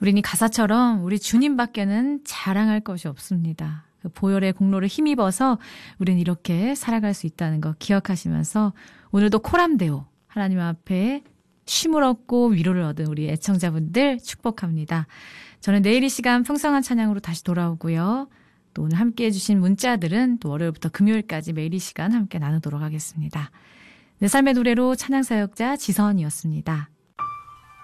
우린 이 가사처럼 우리 주님밖에는 자랑할 것이 없습니다. 그 보혈의 공로를 힘입어서 우린 이렇게 살아갈 수 있다는 거 기억하시면서 오늘도 코람데오 하나님 앞에 쉼을 얻고 위로를 얻은 우리 애청자분들 축복합니다. 저는 내일 이 시간 풍성한 찬양으로 다시 돌아오고요. 또 오늘 함께해 주신 문자들은 또 월요일부터 금요일까지 매일 이 시간 함께 나누도록 하겠습니다. 내 삶의 노래로 찬양사역자 지선이었습니다.